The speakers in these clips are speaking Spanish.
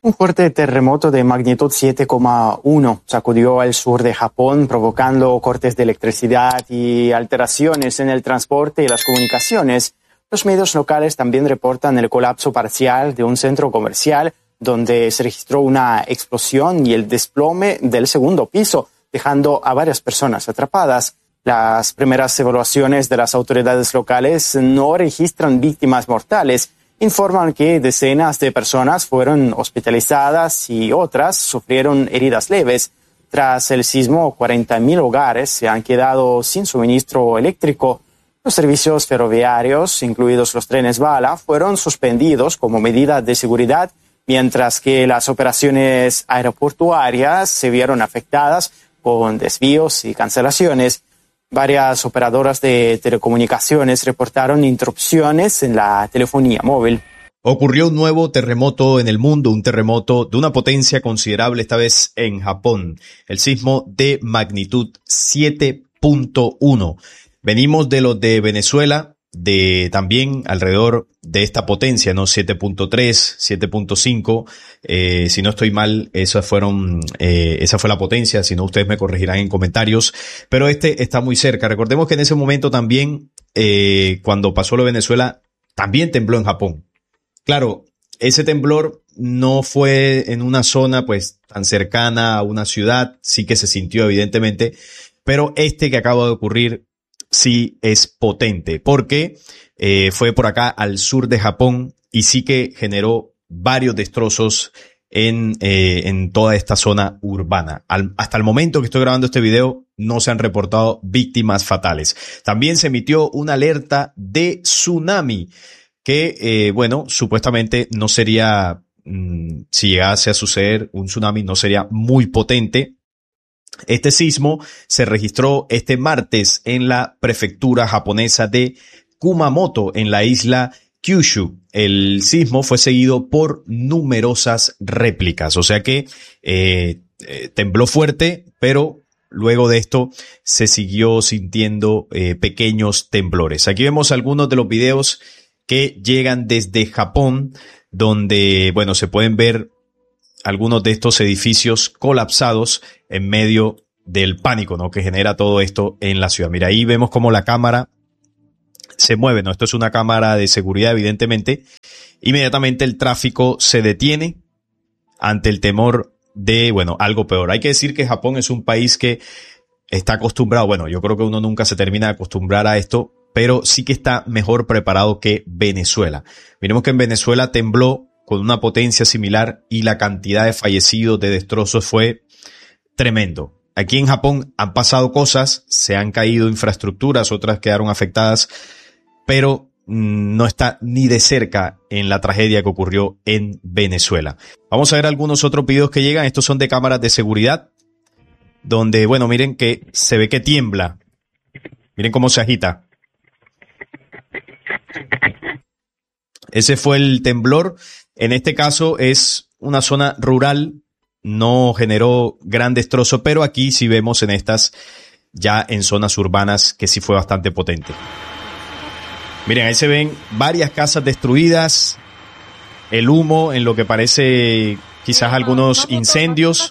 Un fuerte terremoto de magnitud 7,1 sacudió al sur de Japón, provocando cortes de electricidad y alteraciones en el transporte y las comunicaciones. Los medios locales también reportan el colapso parcial de un centro comercial donde se registró una explosión y el desplome del segundo piso, dejando a varias personas atrapadas. Las primeras evaluaciones de las autoridades locales no registran víctimas mortales. Informan que decenas de personas fueron hospitalizadas y otras sufrieron heridas leves. Tras el sismo, 40.000 hogares se han quedado sin suministro eléctrico. Los servicios ferroviarios, incluidos los trenes bala, fueron suspendidos como medida de seguridad, mientras que las operaciones aeroportuarias se vieron afectadas con desvíos y cancelaciones. Varias operadoras de telecomunicaciones reportaron interrupciones en la telefonía móvil. Ocurrió un nuevo terremoto en el mundo, un terremoto de una potencia considerable, esta vez en Japón. El sismo de magnitud 7.1. Venimos de los de Venezuela, de también alrededor de esta potencia, ¿no? 7.3, 7.5, si no estoy mal, esa fue la potencia, si no ustedes me corregirán en comentarios, pero este está muy cerca. Recordemos que en ese momento también, cuando pasó lo de Venezuela, también tembló en Japón. Claro, ese temblor no fue en una zona pues tan cercana a una ciudad, sí que se sintió evidentemente, pero este que acaba de ocurrir sí es potente, porque fue por acá al sur de Japón y sí que generó varios destrozos en toda esta zona urbana. Hasta el momento que estoy grabando este video no se han reportado víctimas fatales. También se emitió una alerta de tsunami que, supuestamente no sería, si llegase a suceder un tsunami, no sería muy potente. Este sismo se registró este martes en la prefectura japonesa de Kumamoto, en la isla Kyushu. El sismo fue seguido por numerosas réplicas, o sea que tembló fuerte, pero luego de esto se siguió sintiendo pequeños temblores. Aquí vemos algunos de los videos que llegan desde Japón, donde, se pueden ver algunos de estos edificios colapsados en medio del pánico, ¿no?, que genera todo esto en la ciudad. Mira, ahí vemos cómo la cámara se mueve, ¿no? Esto es una cámara de seguridad, evidentemente. Inmediatamente el tráfico se detiene ante el temor de, algo peor. Hay que decir que Japón es un país que está acostumbrado, yo creo que uno nunca se termina de acostumbrar a esto, pero sí que está mejor preparado que Venezuela. Miremos que en Venezuela tembló con una potencia similar y la cantidad de fallecidos, de destrozos fue tremendo. Aquí en Japón han pasado cosas, se han caído infraestructuras, otras quedaron afectadas, pero no está ni de cerca en la tragedia que ocurrió en Venezuela. Vamos a ver algunos otros videos que llegan. Estos son de cámaras de seguridad, donde, miren que se ve que tiembla. Miren cómo se agita. Ese fue el temblor. En este caso es una zona rural, no generó gran destrozo, pero aquí sí vemos en estas, ya en zonas urbanas, que sí fue bastante potente. Miren, ahí se ven varias casas destruidas, el humo en lo que parece quizás algunos incendios.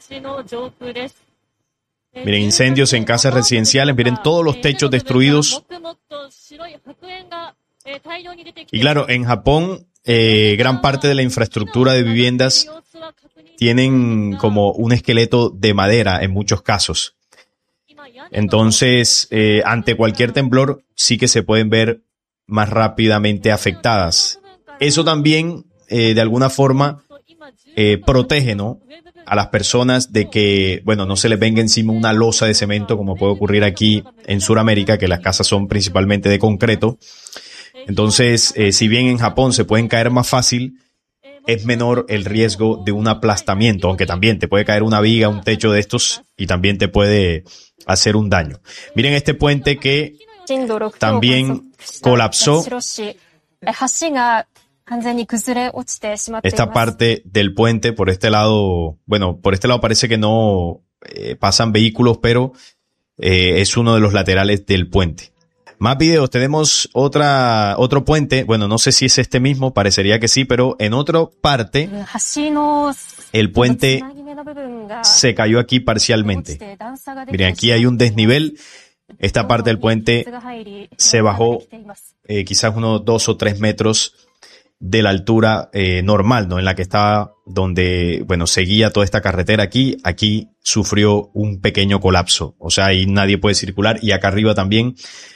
Miren, incendios en casas residenciales, miren todos los techos destruidos. Y claro, en Japón, gran parte de la infraestructura de viviendas tienen como un esqueleto de madera en muchos casos. Entonces, ante cualquier temblor sí que se pueden ver más rápidamente afectadas. Eso también, de alguna forma, protege, ¿no?, a las personas de que, no se les venga encima una losa de cemento, como puede ocurrir aquí en Sudamérica, que las casas son principalmente de concreto. Entonces, si bien en Japón se pueden caer más fácil, es menor el riesgo de un aplastamiento, aunque también te puede caer una viga, un techo de estos, y también te puede hacer un daño. Miren este puente que también colapsó. Esta parte del puente, por este lado, parece que no pasan vehículos, pero es uno de los laterales del puente. Más videos, tenemos otro puente, bueno, no sé si es este mismo, parecería que sí, pero en otra parte, el puente se cayó aquí parcialmente. Miren, aquí hay un desnivel, esta parte del puente se bajó quizás unos 2 o 3 metros de la altura normal, ¿no? En la que estaba, donde, bueno, seguía toda esta carretera aquí sufrió un pequeño colapso, o sea, ahí nadie puede circular, y acá arriba también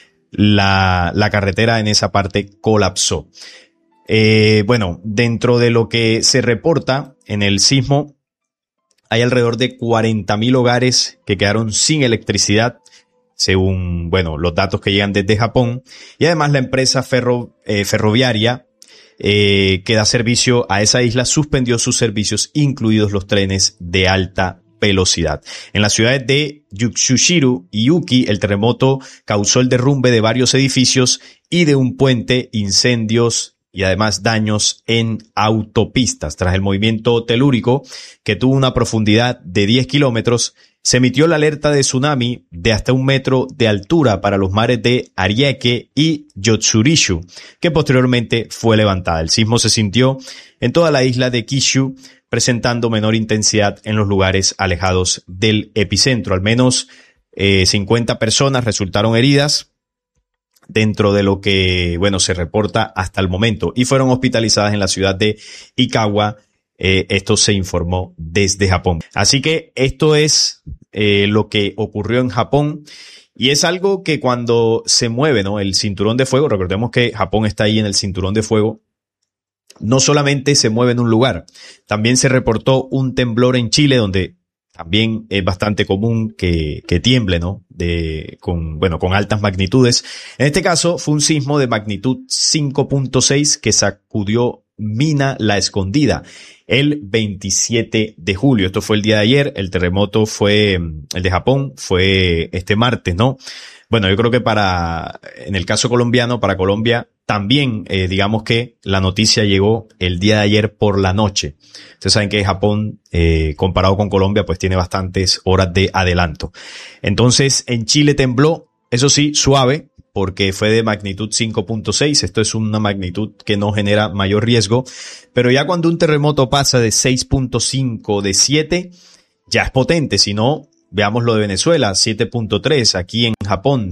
la carretera en esa parte colapsó. Bueno, dentro de lo que se reporta en el sismo, hay alrededor de 40.000 hogares que quedaron sin electricidad, según, bueno, los datos que llegan desde Japón, y además la empresa ferroviaria que da servicio a esa isla suspendió sus servicios, incluidos los trenes de alta velocidad. En las ciudades de Yutsushiro y Uki, el terremoto causó el derrumbe de varios edificios y de un puente, incendios y además daños en autopistas. Tras el movimiento telúrico, que tuvo una profundidad de 10 kilómetros, se emitió la alerta de tsunami de hasta 1 metro de altura para los mares de Ariake y Yotsurishu, que posteriormente fue levantada. El sismo se sintió en toda la isla de Kyushu, presentando menor intensidad en los lugares alejados del epicentro. Al menos 50 personas resultaron heridas dentro de lo que, bueno, se reporta hasta el momento, y fueron hospitalizadas en la ciudad de Ikawa. Esto se informó desde Japón. Así que esto es lo que ocurrió en Japón, y es algo que cuando se mueve, ¿no?, el cinturón de fuego, recordemos que Japón está ahí en el cinturón de fuego, no solamente se mueve en un lugar, también se reportó un temblor en Chile, donde también es bastante común que tiemble, ¿no? Con altas magnitudes. En este caso fue un sismo de magnitud 5.6 que sacudió Mina La Escondida el 27 de julio. Esto fue el día de ayer. El terremoto fue, el de Japón, fue este martes, ¿no? Bueno, yo creo que en el caso colombiano, para Colombia, también, digamos que la noticia llegó el día de ayer por la noche. Ustedes saben que Japón, comparado con Colombia, pues tiene bastantes horas de adelanto. Entonces, en Chile tembló, eso sí, suave, porque fue de magnitud 5.6. Esto es una magnitud que no genera mayor riesgo. Pero ya cuando un terremoto pasa de 6.5, de 7, ya es potente. Si no, veamos lo de Venezuela, 7.3, aquí en Japón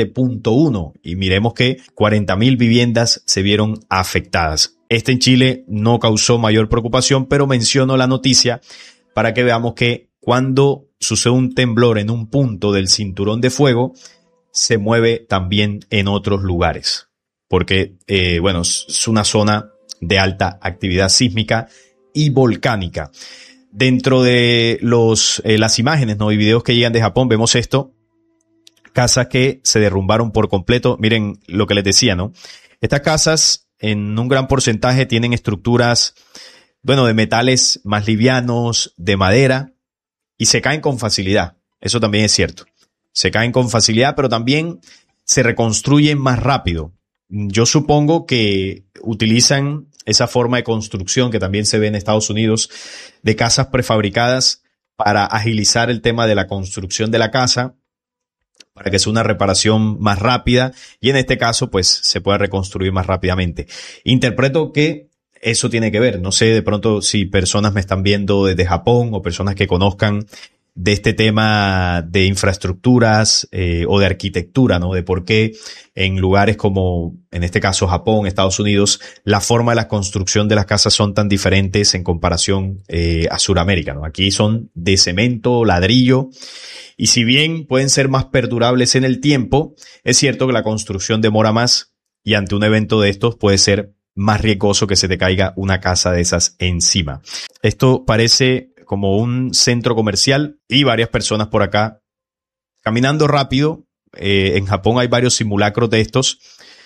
7.1, y miremos que 40.000 viviendas se vieron afectadas. Este en Chile no causó mayor preocupación, pero menciono la noticia para que veamos que cuando sucede un temblor en un punto del cinturón de fuego, se mueve también en otros lugares, porque bueno, es una zona de alta actividad sísmica y volcánica. Dentro de las imágenes, ¿no?, y videos que llegan de Japón, vemos esto, casas que se derrumbaron por completo. Miren lo que les decía, ¿no? Estas casas en un gran porcentaje tienen estructuras, bueno, de metales más livianos, de madera, y se caen con facilidad. Eso también es cierto. Se caen con facilidad, pero también se reconstruyen más rápido. Yo supongo que utilizan esa forma de construcción que también se ve en Estados Unidos, de casas prefabricadas, para agilizar el tema de la construcción de la casa, para que sea una reparación más rápida, y en este caso pues se pueda reconstruir más rápidamente. Interpreto que eso tiene que ver, no sé de pronto si personas me están viendo desde Japón o personas que conozcan de este tema de infraestructuras o de arquitectura, ¿no? De por qué en lugares como, en este caso, Japón, Estados Unidos, la forma de la construcción de las casas son tan diferentes en comparación a Sudamérica, ¿no? Aquí son de cemento, ladrillo, y si bien pueden ser más perdurables en el tiempo, es cierto que la construcción demora más, y ante un evento de estos puede ser más riesgoso que se te caiga una casa de esas encima. Esto parece como un centro comercial y varias personas por acá caminando rápido. En Japón hay varios simulacros de estos,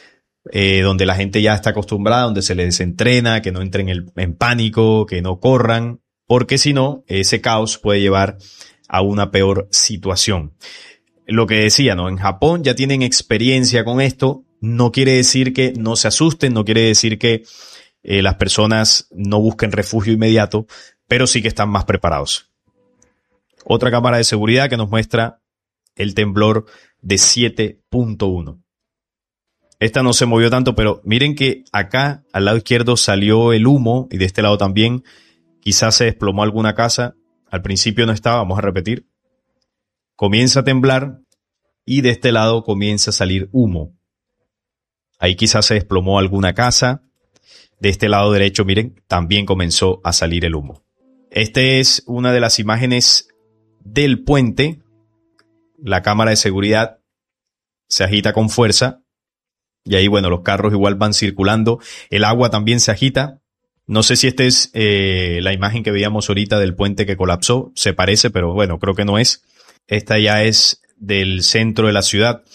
donde la gente ya está acostumbrada, donde se les entrena, que no entren en pánico, que no corran, porque si no, ese caos puede llevar a una peor situación. Lo que decía, ¿no? En Japón ya tienen experiencia con esto. No quiere decir que no se asusten, no quiere decir que las personas no busquen refugio inmediato, pero sí que están más preparados. Otra cámara de seguridad que nos muestra el temblor de 7.1. esta no se movió tanto, pero miren que acá al lado izquierdo salió el humo y de este lado también. Quizás se desplomó alguna casa. Al principio no estaba, vamos a repetir. Comienza a temblar y de este lado comienza a salir humo. Ahí quizás se desplomó alguna casa. De este lado derecho, miren, también comenzó a salir el humo. Esta es una de las imágenes del puente. La cámara de seguridad se agita con fuerza. Y ahí, bueno, los carros igual van circulando. El agua también se agita. No sé si esta es la imagen que veíamos ahorita del puente que colapsó. Se parece, pero bueno, creo que no es. Esta ya es del centro de la ciudad.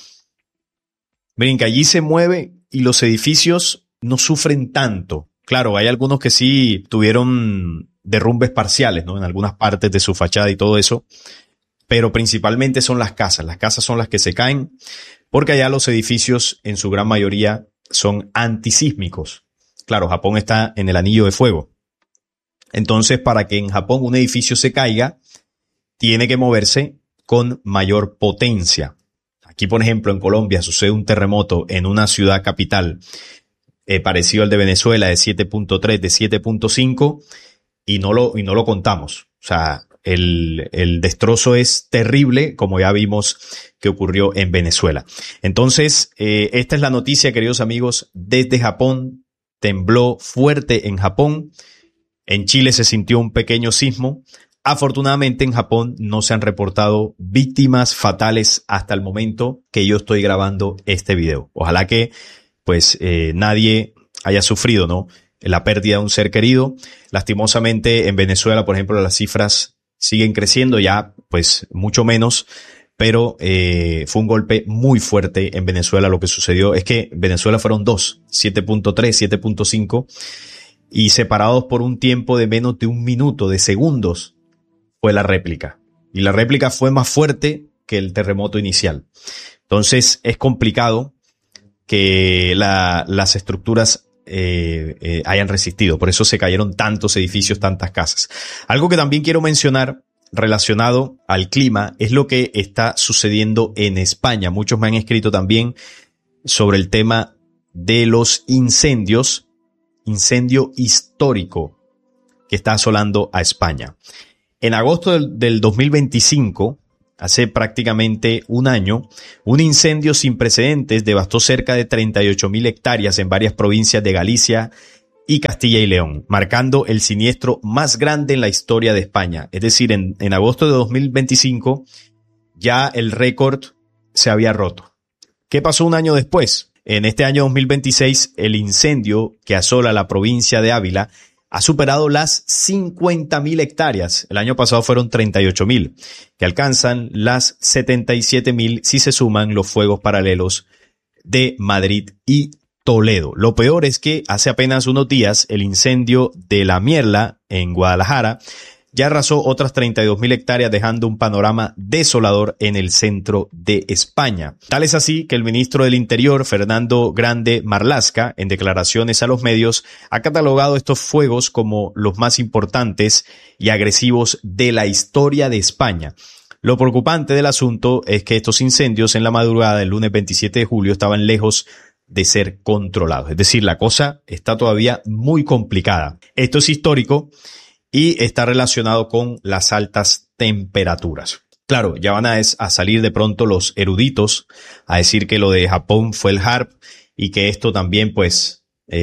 Miren que allí se mueve y los edificios no sufren tanto. Claro, hay algunos que sí tuvieron derrumbes parciales, ¿no? En algunas partes de su fachada y todo eso. Pero principalmente son las casas. Las casas son las que se caen porque allá los edificios en su gran mayoría son antisísmicos. Claro, Japón está en el anillo de fuego. Entonces, para que en Japón un edificio se caiga, tiene que moverse con mayor potencia. Aquí, por ejemplo, en Colombia sucede un terremoto en una ciudad capital parecido al de Venezuela de 7.3, de 7.5 y no lo contamos. O sea, el destrozo es terrible, como ya vimos que ocurrió en Venezuela. Entonces, esta es la noticia, queridos amigos, desde Japón. Tembló fuerte en Japón. En Chile se sintió un pequeño sismo. Afortunadamente en Japón no se han reportado víctimas fatales hasta el momento que yo estoy grabando este video. Ojalá que pues nadie haya sufrido, ¿no? La pérdida de un ser querido. Lastimosamente en Venezuela, por ejemplo, las cifras siguen creciendo, ya pues mucho menos, pero fue un golpe muy fuerte en Venezuela. Lo que sucedió es que en Venezuela fueron 7.3, 7.5 y separados por un tiempo de menos de un minuto, de segundos, fue la réplica. Y la réplica fue más fuerte que el terremoto inicial. Entonces es complicado que las estructuras hayan resistido. Por eso se cayeron tantos edificios, tantas casas. Algo que también quiero mencionar relacionado al clima es lo que está sucediendo en España. Muchos me han escrito también sobre el tema de los incendios, incendio histórico que está asolando a España. En agosto del 2025, hace prácticamente un año, un incendio sin precedentes devastó cerca de 38.000 hectáreas en varias provincias de Galicia y Castilla y León, marcando el siniestro más grande en la historia de España. Es decir, en agosto de 2025 ya el récord se había roto. ¿Qué pasó un año después? En este año 2026, el incendio que asola la provincia de Ávila ha superado las 50.000 hectáreas. El año pasado fueron 38.000, que alcanzan las 77.000 si se suman los fuegos paralelos de Madrid y Toledo. Lo peor es que hace apenas unos días el incendio de La Mierla en Guadalajara ya arrasó otras 32.000 hectáreas, dejando un panorama desolador en el centro de España. Tal es así que el ministro del Interior, Fernando Grande Marlaska, en declaraciones a los medios, ha catalogado estos fuegos como los más importantes y agresivos de la historia de España. Lo preocupante del asunto es que estos incendios en la madrugada del lunes 27 de julio estaban lejos de ser controlados. Es decir, la cosa está todavía muy complicada. Esto es histórico y está relacionado con las altas temperaturas. Claro, ya van a salir de pronto los eruditos a decir que lo de Japón fue el HARP y que esto también pues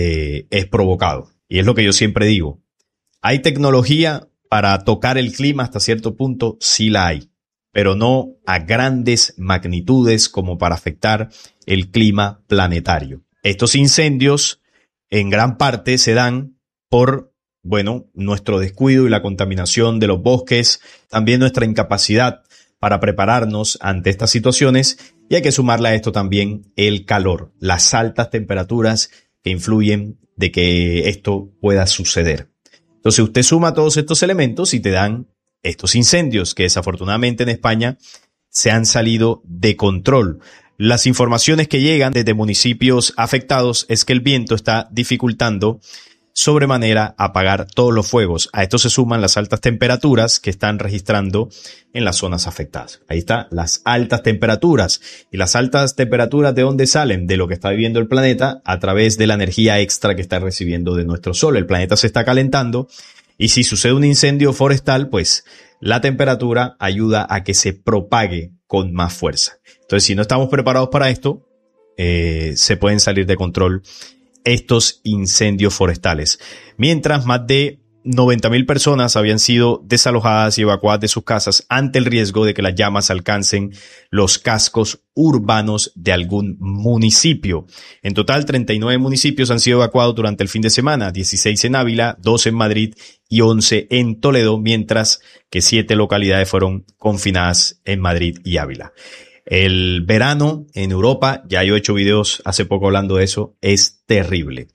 es provocado. Y es lo que yo siempre digo. ¿Hay tecnología para tocar el clima hasta cierto punto? Sí la hay, pero no a grandes magnitudes como para afectar el clima planetario. Estos incendios en gran parte se dan por nuestro descuido y la contaminación de los bosques, también nuestra incapacidad para prepararnos ante estas situaciones, y hay que sumarle a esto también el calor, las altas temperaturas que influyen de que esto pueda suceder. Entonces usted suma todos estos elementos y te dan estos incendios que desafortunadamente en España se han salido de control. Las informaciones que llegan desde municipios afectados es que el viento está dificultando sobremanera apagar todos los fuegos. A esto se suman las altas temperaturas que están registrando en las zonas afectadas. Ahí está, las altas temperaturas. Y las altas temperaturas, ¿de dónde salen? De lo que está viviendo el planeta a través de la energía extra que está recibiendo de nuestro sol. El planeta se está calentando y si sucede un incendio forestal, pues la temperatura ayuda a que se propague con más fuerza. Entonces, si no estamos preparados para esto, se pueden salir de control estos incendios forestales. Mientras más de 90,000 personas habían sido desalojadas y evacuadas de sus casas ante el riesgo de que las llamas alcancen los cascos urbanos de algún municipio. En total, 39 municipios han sido evacuados durante el fin de semana, 16 en Ávila, 12 en Madrid y 11 en Toledo, mientras que 7 localidades fueron confinadas en Madrid y Ávila. El verano en Europa, ya yo he hecho videos hace poco hablando de eso, es terrible.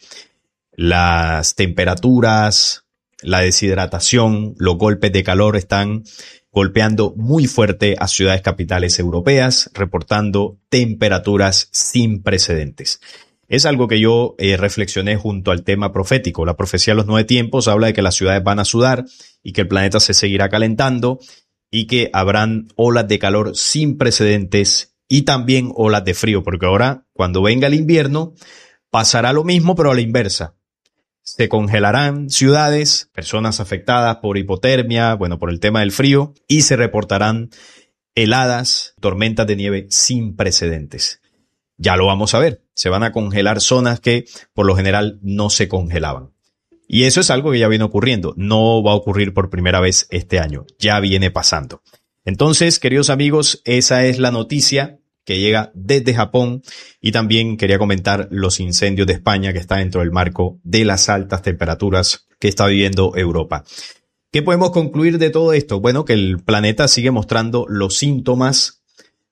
Las temperaturas, la deshidratación, los golpes de calor están golpeando muy fuerte a ciudades capitales europeas, reportando temperaturas sin precedentes. Es algo que yo reflexioné junto al tema profético. La profecía de los 9 tiempos habla de que las ciudades van a sudar y que el planeta se seguirá calentando y que habrán olas de calor sin precedentes y también olas de frío, porque ahora cuando venga el invierno pasará lo mismo pero a la inversa. Se congelarán ciudades, personas afectadas por hipotermia, por el tema del frío, y se reportarán heladas, tormentas de nieve sin precedentes. Ya lo vamos a ver, se van a congelar zonas que por lo general no se congelaban. Y eso es algo que ya viene ocurriendo, no va a ocurrir por primera vez este año, ya viene pasando. Entonces, queridos amigos, esa es la noticia que llega desde Japón y también quería comentar los incendios de España que están dentro del marco de las altas temperaturas que está viviendo Europa. ¿Qué podemos concluir de todo esto? Bueno, que el planeta sigue mostrando los síntomas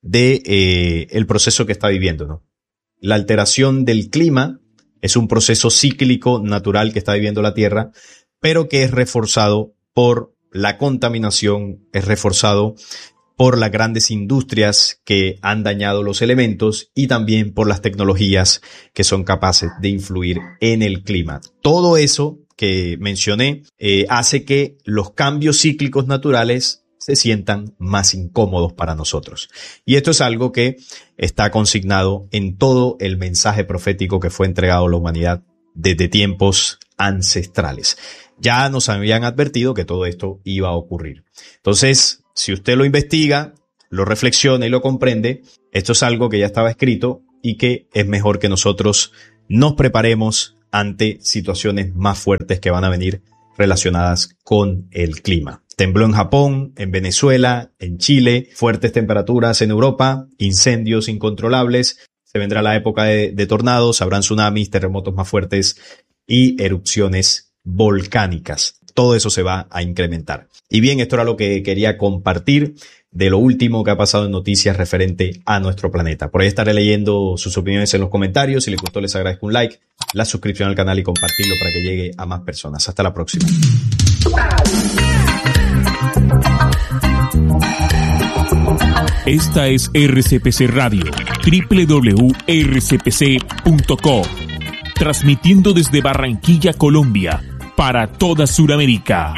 de el proceso que está viviendo, ¿no? La alteración del clima es un proceso cíclico natural que está viviendo la Tierra, pero que es reforzado por la contaminación, es reforzado por las grandes industrias que han dañado los elementos y también por las tecnologías que son capaces de influir en el clima. Todo eso que mencioné hace que los cambios cíclicos naturales se sientan más incómodos para nosotros. Y esto es algo que está consignado en todo el mensaje profético que fue entregado a la humanidad desde tiempos ancestrales. Ya nos habían advertido que todo esto iba a ocurrir. Entonces, si usted lo investiga, lo reflexiona y lo comprende, esto es algo que ya estaba escrito y que es mejor que nosotros nos preparemos ante situaciones más fuertes que van a venir relacionadas con el clima. Tembló en Japón, en Venezuela, en Chile, fuertes temperaturas en Europa, incendios incontrolables, se vendrá la época de tornados, habrán tsunamis, terremotos más fuertes y erupciones volcánicas. Todo eso se va a incrementar. Y bien, esto era lo que quería compartir de lo último que ha pasado en noticias referente a nuestro planeta. Por ahí estaré leyendo sus opiniones en los comentarios. Si les gustó, les agradezco un like, la suscripción al canal y compartirlo para que llegue a más personas. Hasta la próxima. Esta es RCPC Radio, www.rcpc.co, transmitiendo desde Barranquilla, Colombia, para toda Sudamérica.